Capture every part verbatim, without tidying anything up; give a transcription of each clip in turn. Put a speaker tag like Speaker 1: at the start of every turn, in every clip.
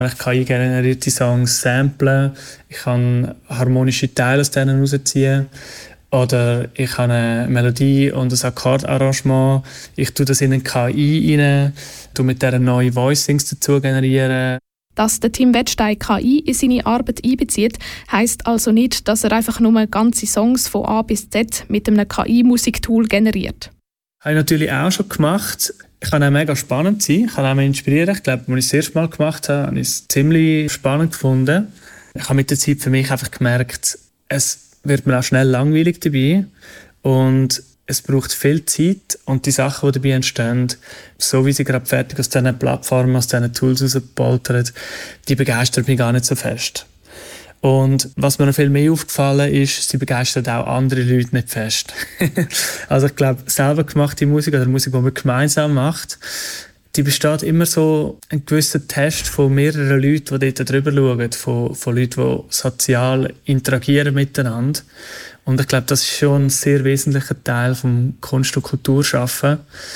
Speaker 1: Ich kann generierte Songs samplen, ich kann harmonische Teile aus denen rausziehen oder ich kann eine Melodie und ein Akkordarrangement, ich tue das in eine K I rein, tue mit dieser neue Voicings dazu generieren.
Speaker 2: Dass der Tim Wettstein K I in seine Arbeit einbezieht, heisst also nicht, dass er einfach nur ganze Songs von A bis Z mit einem K I-Musiktool generiert.
Speaker 1: Das habe ich natürlich auch schon gemacht. Ich kann auch mega spannend sein, ich kann auch mich inspirieren. Ich glaube, als ich es das erste Mal gemacht habe, habe ich es ziemlich spannend gefunden. Ich habe mit der Zeit für mich einfach gemerkt, es wird mir auch schnell langweilig dabei und es braucht viel Zeit und die Sachen, die dabei entstehen, so wie sie gerade fertig aus diesen Plattformen, aus diesen Tools rausgepoltern, die begeistern mich gar nicht so fest. Und was mir noch viel mehr aufgefallen ist, sie begeistert auch andere Leute nicht fest. Also ich glaube, selber gemachte Musik oder Musik, die man gemeinsam macht, die besteht immer so ein gewisser Test von mehreren Leuten, die dort drüber schauen, von, von Leuten, die sozial interagieren miteinander. Und ich glaube, das ist schon ein sehr wesentlicher Teil vom Kunst- und Kulturschaffen,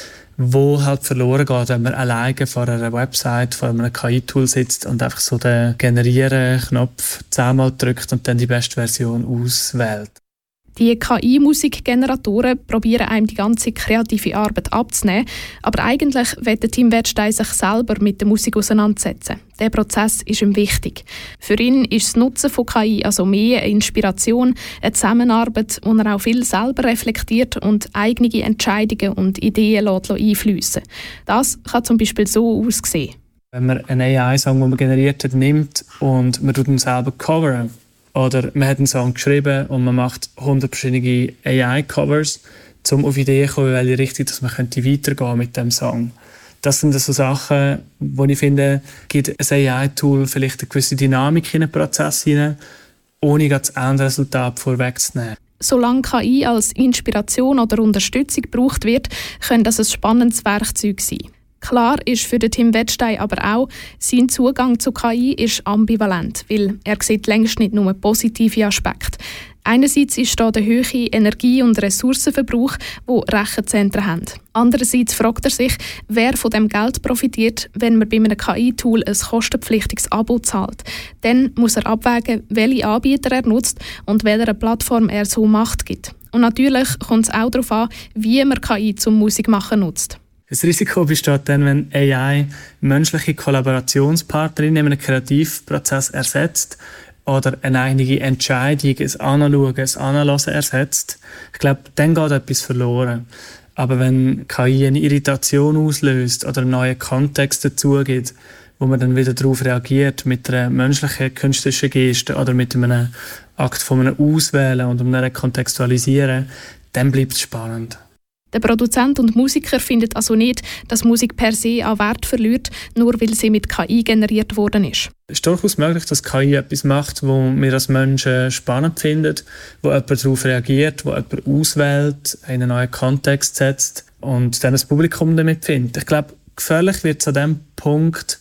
Speaker 1: wo halt verloren geht, wenn man alleine vor einer Website, vor einem K I-Tool sitzt und einfach so den Generieren-Knopf zehnmal drückt und dann die beste Version auswählt.
Speaker 2: Die K I-Musikgeneratoren probieren einem die ganze kreative Arbeit abzunehmen, aber eigentlich will Tim Wettstein sich selber mit der Musik auseinandersetzen. Der Prozess ist ihm wichtig. Für ihn ist das Nutzen von K I also mehr eine Inspiration, eine Zusammenarbeit, wo er auch viel selber reflektiert und eigene Entscheidungen und Ideen einfließen. Das kann zum Beispiel so aussehen.
Speaker 1: Wenn man einen A I-Song, den man generiert hat, nimmt und man tut ihn selber covern, oder man hat einen Song geschrieben und man macht hundert verschiedene A I-Covers, um auf Ideen zu kommen, in welche Richtung dass man könnte weitergehen mit dem Song. Das sind so Sachen, wo ich finde, gibt ein A I-Tool vielleicht eine gewisse Dynamik in den Prozess hinein, ohne das Endresultat vorwegzunehmen.
Speaker 2: Solange K I als Inspiration oder Unterstützung gebraucht wird, kann das ein spannendes Werkzeug sein. Klar ist für den Tim Wettstein aber auch, sein Zugang zu K I ist ambivalent, weil er sieht längst nicht nur positive Aspekte. Einerseits ist da der hohe Energie- und Ressourcenverbrauch, wo Rechenzentren haben. Andererseits fragt er sich, wer von dem Geld profitiert, wenn man bei einem K I-Tool ein kostenpflichtiges Abo zahlt. Dann muss er abwägen, welche Anbieter er nutzt und welcher Plattform er so Macht gibt. Und natürlich kommt es auch darauf an, wie man K I zum Musikmachen nutzt.
Speaker 1: Das Risiko besteht dann, wenn A I menschliche Kollaborationspartnerin in einem Kreativprozess ersetzt oder eine eigene Entscheidung, ein Anschauen, ein Anhören ersetzt. Ich glaube, dann geht etwas verloren. Aber wenn K I eine Irritation auslöst oder einen neuen Kontext dazu gibt, wo man dann wieder darauf reagiert mit einer menschlichen künstlerischen Geste oder mit einem Akt von einem Auswählen und einem Kontextualisieren, dann bleibt es spannend.
Speaker 2: Der Produzent und Musiker findet also nicht, dass Musik per se an Wert verliert, nur weil sie mit K I generiert worden ist.
Speaker 1: Es ist durchaus möglich, dass K I etwas macht, wo wir als Menschen spannend finden, wo jemand darauf reagiert, wo jemand auswählt, einen neuen Kontext setzt und dann das Publikum damit findet. Ich glaube, gefährlich wird es an dem Punkt,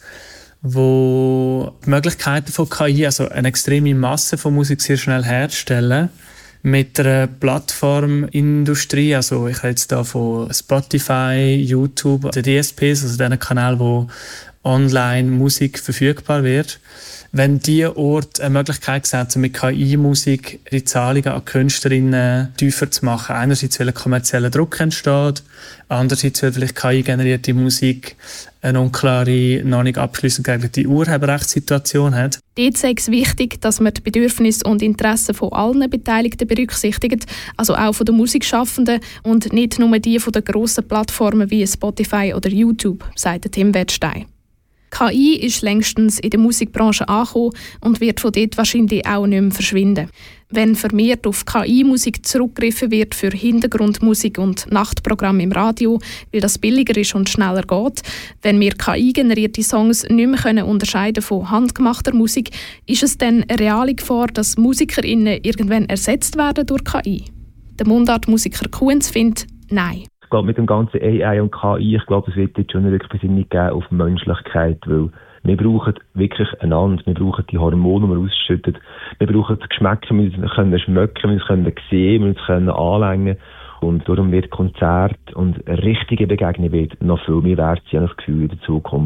Speaker 1: wo die Möglichkeiten von K I, also eine extreme Masse von Musik sehr schnell herstellen, mit der Plattformindustrie, also ich rede jetzt da von Spotify, YouTube, den D S Ps, also diesen Kanälen, wo online Musik verfügbar wird. Wenn diese Orte eine Möglichkeit setzen, mit K I-Musik die Zahlungen an Künstlerinnen tiefer zu machen. Einerseits, weil ein kommerzieller Druck entsteht, andererseits, weil vielleicht K I-generierte Musik eine unklare, noch nicht abschliessend geregelte Urheberrechtssituation hat.
Speaker 2: Dort ist es wichtig, dass man die Bedürfnisse und Interessen von allen Beteiligten berücksichtigt, also auch von den Musikschaffenden und nicht nur die von den grossen Plattformen wie Spotify oder YouTube, sagt Tim Wettstein. K I ist längstens in der Musikbranche angekommen und wird von dort wahrscheinlich auch nicht mehr verschwinden. Wenn vermehrt auf K I-Musik zurückgegriffen wird für Hintergrundmusik und Nachtprogramme im Radio, weil das billiger ist und schneller geht, wenn wir K I-generierte Songs nicht mehr können unterscheiden von handgemachter Musik, ist es dann eine reale Gefahr, dass MusikerInnen irgendwann ersetzt werden durch K I? Der Mundartmusiker Kunz findet, nein.
Speaker 3: Ich glaube, mit dem ganzen A I und K I, ich glaube, es wird jetzt schon eine Rückbesinnung geben auf Menschlichkeit, weil wir brauchen wirklich einander, wir brauchen die Hormone, die wir ausschütten, wir brauchen das Geschmack, wir können schmecken, wir können sehen, wir können anlängen und darum wird Konzert und eine richtige Begegnung wird noch viel mehr wert sein, das Gefühl in der Zukunft.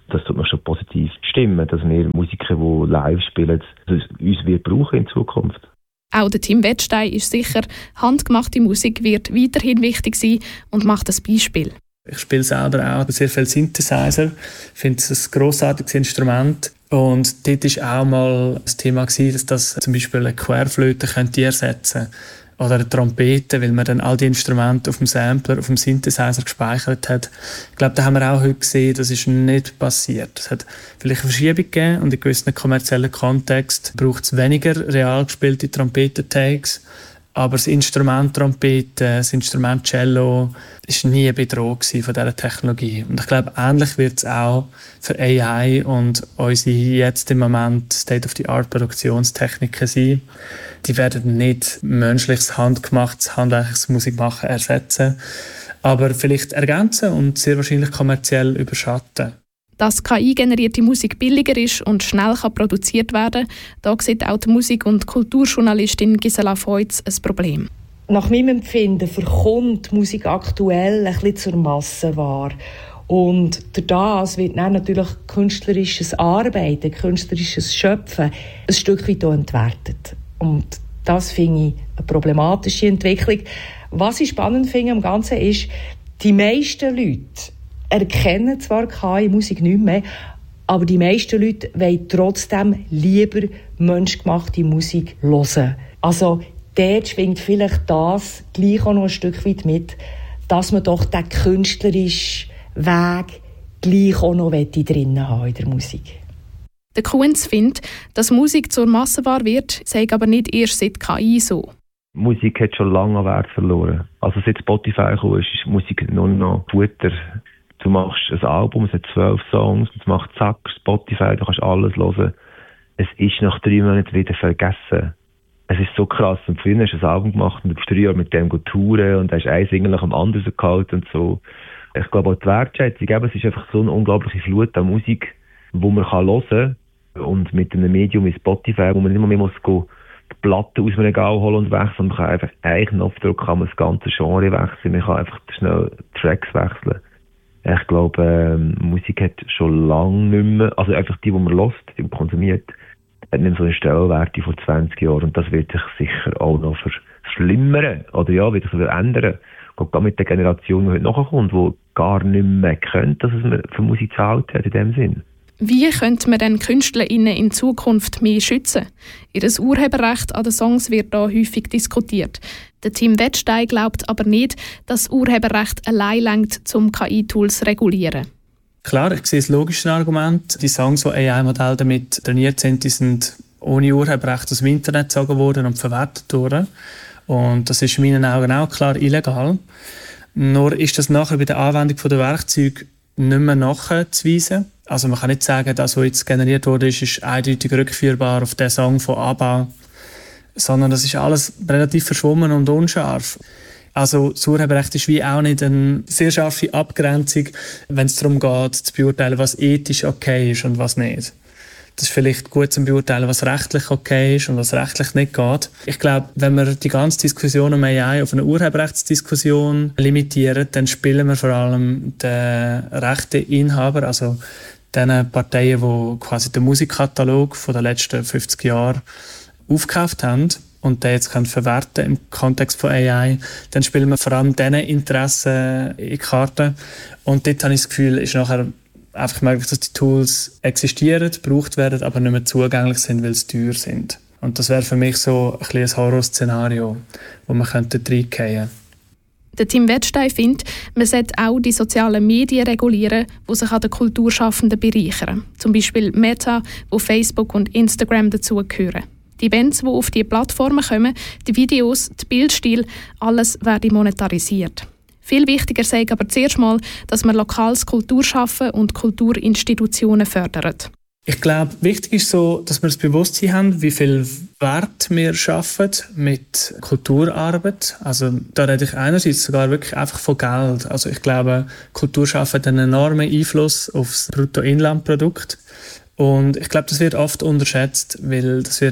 Speaker 3: Das tut mir schon positiv stimmen, dass wir Musiker, die live spielen, uns wird brauchen in Zukunft.
Speaker 2: Auch der Tim Wettstein ist sicher, handgemachte Musik wird weiterhin wichtig sein und macht ein Beispiel.
Speaker 1: Ich spiele selber auch sehr viel Synthesizer. Ich finde es ein grossartiges Instrument. Und dort war auch mal das Thema, dass das zum Beispiel eine Querflöte könnte ersetzen könnte. Oder eine Trompete, weil man dann all die Instrumente auf dem Sampler, auf dem Synthesizer gespeichert hat. Ich glaube, da haben wir auch heute gesehen, das ist nicht passiert. Es hat vielleicht eine Verschiebung gegeben und in gewissen kommerziellen Kontext braucht es weniger real gespielte Trompetentakes. Aber das Instrument Trompete, das Instrument Cello war nie bedroht von dieser Technologie. Und ich glaube, ähnlich wird es auch für A I und unsere jetzt im Moment State-of-the-Art-Produktionstechniken sein. Die werden nicht menschliches, handgemachtes, handwerkliches Musikmachen ersetzen, aber vielleicht ergänzen und sehr wahrscheinlich kommerziell überschatten.
Speaker 2: Dass K I-generierte Musik billiger ist und schnell kann produziert werden kann, da sieht auch die Musik- und Kulturjournalistin Gisela Feutz ein Problem.
Speaker 4: Nach meinem Empfinden verkommt die Musik aktuell ein bisschen zur Massenware. Und durch das wird dann natürlich künstlerisches Arbeiten, künstlerisches Schöpfen ein Stück weit entwertet. Und das finde ich eine problematische Entwicklung. Was ich spannend finde am Ganzen ist, die meisten Leute erkennen zwar K I-Musik nicht mehr, aber die meisten Leute wollen trotzdem lieber menschgemachte Musik hören. Also dort schwingt vielleicht das gleich auch noch ein Stück weit mit, dass man doch den künstlerischen Weg gleich auch noch drin haben in der Musik.
Speaker 2: Der Kunz findet, dass Musik zur Massenware wird, sei aber nicht erst seit K I so.
Speaker 3: Musik hat schon lange an Wert verloren. Also seit Spotify gekommen ist, ist Musik nur noch Futter. Du machst ein Album, es hat zwölf Songs, es macht zack, Spotify, du kannst alles hören. Es ist nach drei Monaten wieder vergessen. Es ist so krass. Und früher hast du ein Album gemacht und du bist drei Jahre mit dem touren und hast ein Single nach dem anderen gehalten und so. Ich glaube auch die Wertschätzung, eben, es ist einfach so eine unglaubliche Flut an Musik, die man hören kann. Und mit einem Medium wie Spotify, wo man nicht mehr muss gehen, die Platten aus dem Regal holen und wechseln. Man kann einfach einen Knopfdruck kann man das ganze Genre wechseln. Man kann einfach schnell Tracks wechseln. Ich glaube, ähm, Musik hat schon lange nicht mehr, also einfach die, die man hört, die man konsumiert, hat nicht mehr so einen Stellenwert wie vor zwanzig Jahren. Und das wird sich sicher auch noch verschlimmern. Oder ja, wird sich ändern. Ich glaube, mit der Generation, die heute nachkommt, die gar nicht mehr kennt, dass es für Musik zu halten hat in dem Sinn.
Speaker 2: Wie könnte man den KünstlerInnen in Zukunft mehr schützen? Ihr Urheberrecht an den Songs wird da häufig diskutiert. Der Tim Wettstein glaubt aber nicht, dass das Urheberrecht allein reicht, um K I-Tools zu regulieren.
Speaker 1: Klar, ich sehe das logische Argument. Die Songs, die A I-Modelle damit trainiert sind, die sind ohne Urheberrecht aus dem Internet gezogen worden und verwertet worden. Und das ist in meinen Augen auch klar illegal. Nur ist das nachher bei der Anwendung der Werkzeuge nicht mehr nachzuweisen. Also man kann nicht sagen, das, was jetzt generiert wurde, ist, ist eindeutig rückführbar auf den Song von ABBA, sondern das ist alles relativ verschwommen und unscharf. Also das Urheberrecht ist wie auch nicht eine sehr scharfe Abgrenzung, wenn es darum geht, zu beurteilen, was ethisch okay ist und was nicht. Das ist vielleicht gut zu beurteilen, was rechtlich okay ist und was rechtlich nicht geht. Ich glaube, wenn wir die ganze Diskussion um A I auf eine Urheberrechtsdiskussion limitieren, dann spielen wir vor allem den Rechteinhaber, also den Parteien, die quasi den Musikkatalog von den letzten fünfzig Jahren aufgekauft haben und den jetzt können verwerten im Kontext von A I, dann spielen wir vor allem diesen Interessen in die Karten. Und dort habe ich das Gefühl, ist nachher einfach möglich, dass die Tools existieren, gebraucht werden, aber nicht mehr zugänglich sind, weil sie teuer sind. Und das wäre für mich so ein bisschen ein Horrorszenario, wo man könnte reingehen könnte.
Speaker 2: Der Tim Wettstein findet, man sollte auch die sozialen Medien regulieren, die sich an den Kulturschaffenden bereichern. Zum Beispiel Meta, wo Facebook und Instagram dazugehören. Die Events, die auf diese Plattformen kommen, die Videos, die Bildstil, alles werde monetarisiert. Viel wichtiger sei aber zuerst mal, dass man lokales Kulturschaffen und Kulturinstitutionen fördert.
Speaker 1: Ich glaube, wichtig ist so, dass wir das Bewusstsein haben, wie viel Wert wir schaffen mit Kulturarbeit. Also da rede ich einerseits sogar wirklich einfach von Geld. Also ich glaube, Kultur schafft einen enormen Einfluss auf das Bruttoinlandprodukt. Und ich glaube, das wird oft unterschätzt, weil das wird nicht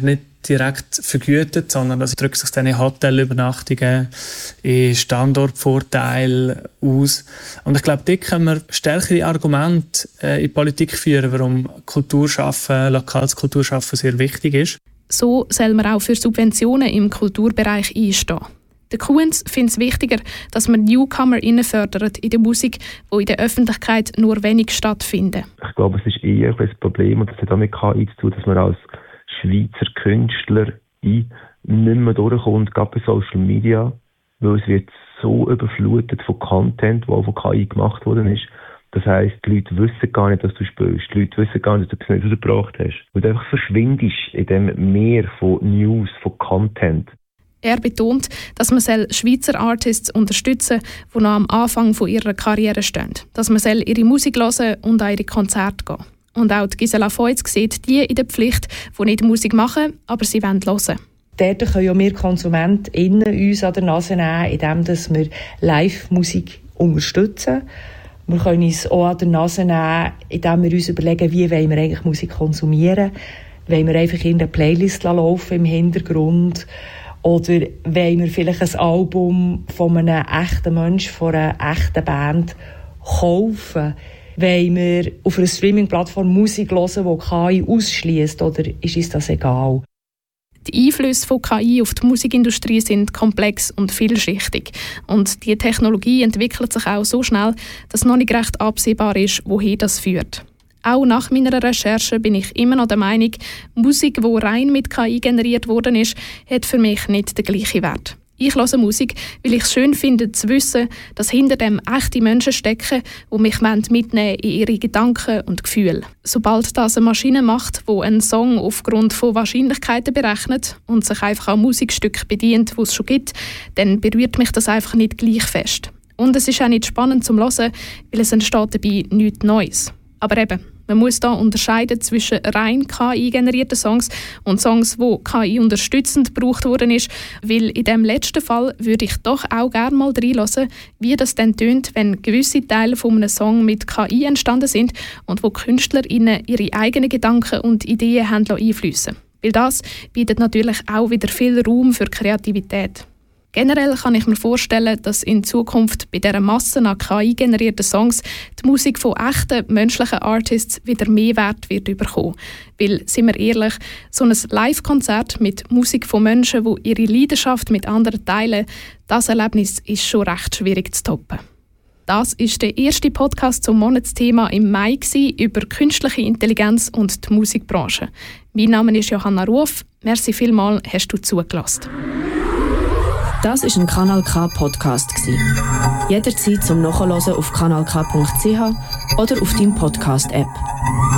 Speaker 1: direkt vergütet, sondern das drückt sich dann in Hotelübernachtungen, in Standortvorteile aus. Und ich glaube, dort können wir stärkere Argumente äh, in die Politik führen, warum Kulturschaffen, lokales Kulturschaffen sehr wichtig ist.
Speaker 2: So soll man auch für Subventionen im Kulturbereich einstehen. Der Kuhns findet es wichtiger, dass man NewcomerInnen fördert in der Musik, die in der Öffentlichkeit nur wenig stattfinden.
Speaker 3: Ich glaube, es ist eher ein Problem, und das hat auch mit K I zu tun, dass man als Schweizer Künstler nicht mehr durchkommt, gerade bei Social Media, weil es wird so überflutet von Content, der auch von K I gemacht worden ist. Das heisst, die Leute wissen gar nicht, dass du spielst. Die Leute wissen gar nicht, dass du etwas nicht rausgebracht hast. Und du einfach verschwindest in dem Meer von News, von Content.
Speaker 2: Er betont, dass man Schweizer Artists unterstützen soll, die noch am Anfang von ihrer Karriere stehen. Dass man ihre Musik hören und an ihre Konzerte gehen. Und auch Gisela Feutz sieht die in der Pflicht, die nicht Musik machen, aber sie wollen hören.
Speaker 4: Dort können ja wir KonsumentInnen uns an der Nase nehmen, indem wir Live-Musik unterstützen. Wir können uns auch an der Nase nehmen, indem wir uns überlegen, wie wollen wir eigentlich Musik konsumieren. Wollen wir einfach in der Playlist laufen im Hintergrund? Oder wollen wir vielleicht ein Album von einem echten Menschen, von einer echten Band kaufen? Wollen wir auf einer Streaming-Plattform Musik hören, die K I ausschliesst, oder ist uns das egal?
Speaker 2: Die Einflüsse von K I auf die Musikindustrie sind komplex und vielschichtig. Und die Technologie entwickelt sich auch so schnell, dass noch nicht recht absehbar ist, wohin das führt. Auch nach meiner Recherche bin ich immer noch der Meinung, Musik, die rein mit K I generiert worden ist, hat für mich nicht den gleichen Wert. Ich höre Musik, weil ich es schön finde, zu wissen, dass hinter dem echte Menschen stecken, die mich mitnehmen in ihre Gedanken und Gefühle. Sobald das eine Maschine macht, die einen Song aufgrund von Wahrscheinlichkeiten berechnet und sich einfach an Musikstücken bedient, die es schon gibt, dann berührt mich das einfach nicht gleich fest. Und es ist auch nicht spannend zum Hören, weil es entsteht dabei nichts Neues. Aber eben, man muss da unterscheiden zwischen rein K I-generierten Songs und Songs, wo K I unterstützend gebraucht worden ist, weil in dem letzten Fall würde ich doch auch gerne mal reinhören, wie das dann tönt, wenn gewisse Teile von einem Song mit K I entstanden sind und wo KünstlerInnen ihre eigenen Gedanken und Ideen haben einfliessen. Weil das bietet natürlich auch wieder viel Raum für Kreativität. Generell kann ich mir vorstellen, dass in Zukunft bei dieser Masse an K I-generierten Songs die Musik von echten menschlichen Artists wieder mehr Wert wird bekommen. Weil, sind wir ehrlich, so ein Live-Konzert mit Musik von Menschen, die ihre Leidenschaft mit anderen teilen, das Erlebnis ist schon recht schwierig zu toppen. Das ist der erste Podcast zum Monatsthema im Mai über künstliche Intelligenz und die Musikbranche. Mein Name ist Johanna Ruf. Merci vielmals, hast du zugelassen.
Speaker 5: Das war ein Kanal K Podcast. Jederzeit zum Nachhören auf kanal k punkt c h oder auf deinem Podcast-App.